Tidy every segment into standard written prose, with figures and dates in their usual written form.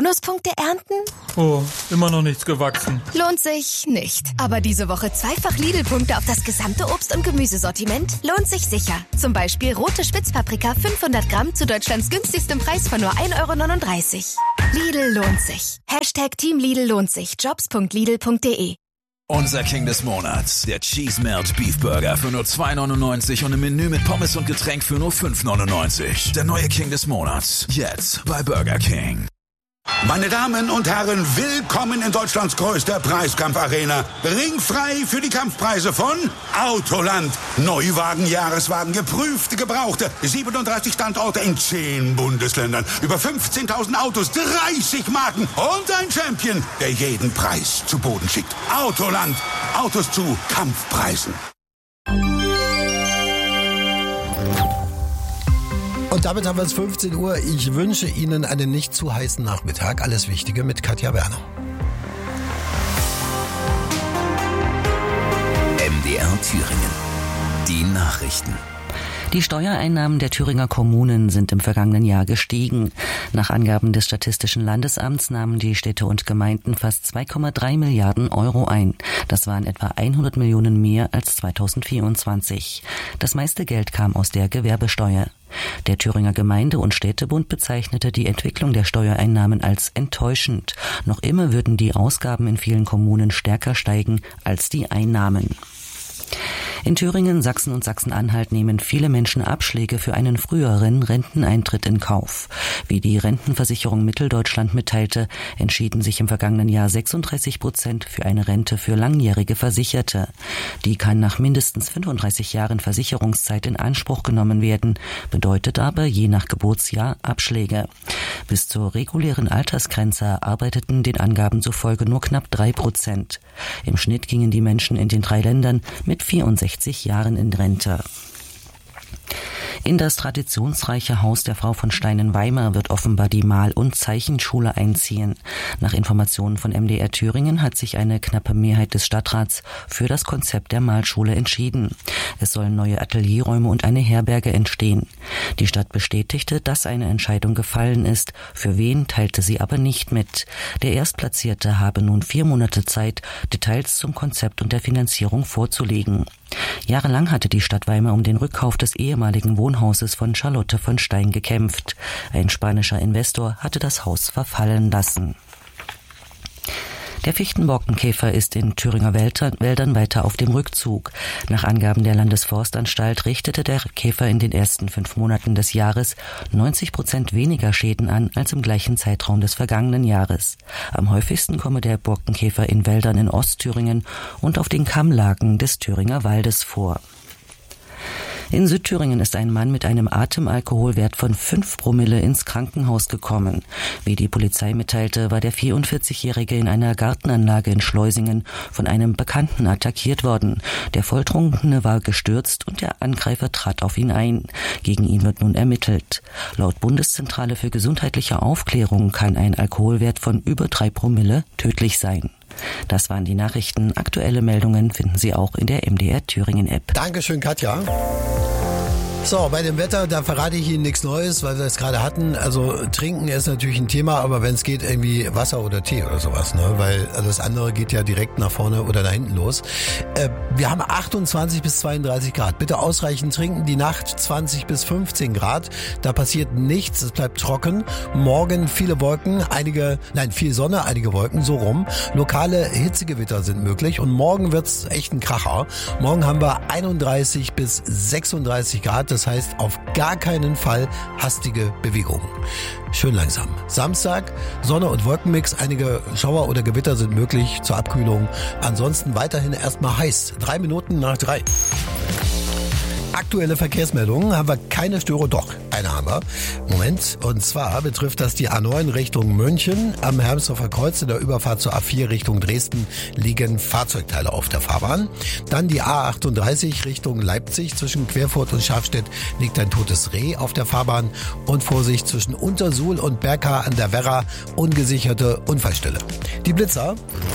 Bonuspunkte ernten? Oh, immer noch nichts gewachsen. Lohnt sich nicht. Aber diese Woche zweifach Lidl-Punkte auf das gesamte Obst- und Gemüsesortiment lohnt sich sicher. Zum Beispiel rote Spitzpaprika 500 Gramm zu Deutschlands günstigstem Preis von nur 1,39 €. Lidl lohnt sich. Hashtag Team Lidl lohnt sich. Jobs.lidl.de. Unser King des Monats, der Cheese Melt Beef Burger für nur 2,99 € und im Menü mit Pommes und Getränk für nur 5,99 €. Der neue King des Monats, jetzt bei Burger King. Meine Damen und Herren, willkommen in Deutschlands größter Preiskampfarena. Ringfrei für die Kampfpreise von Autoland. Neuwagen, Jahreswagen, geprüfte, gebrauchte. 37 Standorte in 10 Bundesländern. Über 15.000 Autos, 30 Marken und ein Champion, der jeden Preis zu Boden schickt. Autoland. Autos zu Kampfpreisen. Und damit haben wir es 15 Uhr. Ich wünsche Ihnen einen nicht zu heißen Nachmittag. Alles Wichtige mit Katja Werner. MDR Thüringen. Die Nachrichten. Die Steuereinnahmen der Thüringer Kommunen sind im vergangenen Jahr gestiegen. Nach Angaben des Statistischen Landesamts nahmen die Städte und Gemeinden fast 2,3 Milliarden € ein. Das waren etwa 100 Millionen mehr als 2024. Das meiste Geld kam aus der Gewerbesteuer. Der Thüringer Gemeinde- und Städtebund bezeichnete die Entwicklung der Steuereinnahmen als enttäuschend. Noch immer würden die Ausgaben in vielen Kommunen stärker steigen als die Einnahmen. In Thüringen, Sachsen und Sachsen-Anhalt nehmen viele Menschen Abschläge für einen früheren Renteneintritt in Kauf. Wie die Rentenversicherung Mitteldeutschland mitteilte, entschieden sich im vergangenen Jahr 36% für eine Rente für langjährige Versicherte. Die kann nach mindestens 35 Jahren Versicherungszeit in Anspruch genommen werden, bedeutet aber je nach Geburtsjahr Abschläge. Bis zur regulären Altersgrenze arbeiteten den Angaben zufolge nur knapp 3%. Im Schnitt gingen die Menschen in den 3 Ländern mit 64 Jahren in Rente. In das traditionsreiche Haus der Frau von Stein in Weimar wird offenbar die Mal- und Zeichenschule einziehen. Nach Informationen von MDR Thüringen hat sich eine knappe Mehrheit des Stadtrats für das Konzept der Malschule entschieden. Es sollen neue Atelierräume und eine Herberge entstehen. Die Stadt bestätigte, dass eine Entscheidung gefallen ist. Für wen teilte sie aber nicht mit. Der Erstplatzierte habe nun 4 Monate Zeit, Details zum Konzept und der Finanzierung vorzulegen. Jahrelang hatte die Stadt Weimar um den Rückkauf des ehemaligen Wohnhauses von Charlotte von Stein gekämpft. Ein spanischer Investor hatte das Haus verfallen lassen. Der Fichtenborkenkäfer ist in Thüringer Wäldern weiter auf dem Rückzug. Nach Angaben der Landesforstanstalt richtete der Käfer in den ersten 5 Monaten des Jahres 90% weniger Schäden an als im gleichen Zeitraum des vergangenen Jahres. Am häufigsten komme der Borkenkäfer in Wäldern in Ostthüringen und auf den Kammlagen des Thüringer Waldes vor. In Südthüringen ist ein Mann mit einem Atemalkoholwert von 5 Promille ins Krankenhaus gekommen. Wie die Polizei mitteilte, war der 44-Jährige in einer Gartenanlage in Schleusingen von einem Bekannten attackiert worden. Der Volltrunkene war gestürzt und der Angreifer trat auf ihn ein. Gegen ihn wird nun ermittelt. Laut Bundeszentrale für gesundheitliche Aufklärung kann ein Alkoholwert von über 3 Promille tödlich sein. Das waren die Nachrichten. Aktuelle Meldungen finden Sie auch in der MDR Thüringen App. Dankeschön, Katja. So, bei dem Wetter, da verrate ich Ihnen nichts Neues, weil wir es gerade hatten. Also trinken ist natürlich ein Thema, aber wenn es geht, irgendwie Wasser oder Tee oder sowas, ne? Weil das andere geht ja direkt nach vorne oder nach hinten los. Wir haben 28 bis 32 Grad. Bitte ausreichend trinken. Die Nacht 20 bis 15 Grad. Da passiert nichts, es bleibt trocken. Morgen viele Wolken, viel Sonne, einige Wolken, so rum. Lokale Hitzegewitter sind möglich und morgen wird's echt ein Kracher. Morgen haben wir 31 bis 36 Grad. Das heißt, auf gar keinen Fall hastige Bewegungen. Schön langsam. Samstag, Sonne und Wolkenmix. Einige Schauer oder Gewitter sind möglich zur Abkühlung. Ansonsten weiterhin erstmal heiß. 3 Minuten nach 3. Aktuelle Verkehrsmeldungen haben wir keine Störung. Doch, eine haben wir. Moment. Und zwar betrifft das die A9 Richtung München. Am Hermsdorfer Kreuz in der Überfahrt zur A4 Richtung Dresden liegen Fahrzeugteile auf der Fahrbahn. Dann die A38 Richtung Leipzig. Zwischen Querfurt und Schafstedt liegt ein totes Reh auf der Fahrbahn. Und Vorsicht zwischen Untersuhl und Berka an der Werra. Ungesicherte Unfallstelle. Die Blitzer.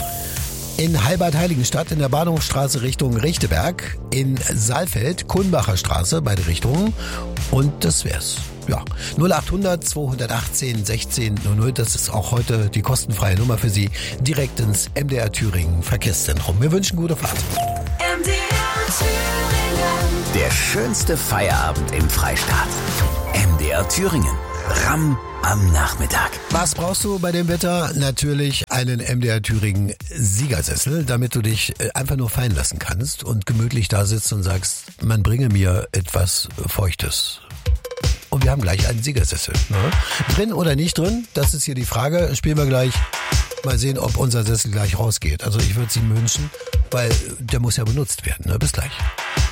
In Heilbad-Heiligenstadt in der Bahnhofstraße Richtung Richteberg, in Saalfeld, Kulmbacher Straße, beide Richtungen. Und das wär's. Ja, 0800 218 16 00, das ist auch heute die kostenfreie Nummer für Sie, direkt ins MDR Thüringen Verkehrszentrum. Wir wünschen gute Fahrt. MDR Thüringen. Der schönste Feierabend im Freistaat. MDR Thüringen. Ramm am Nachmittag. Was brauchst du bei dem Wetter? Natürlich einen MDR Thüringen Siegersessel, damit du dich einfach nur fallen lassen kannst und gemütlich da sitzt und sagst, man bringe mir etwas Feuchtes. Und wir haben gleich einen Siegersessel. Ne? Drin oder nicht drin? Das ist hier die Frage. Spielen wir gleich. Mal sehen, ob unser Sessel gleich rausgeht. Also ich würde es ihm wünschen, weil der muss ja benutzt werden. Ne? Bis gleich.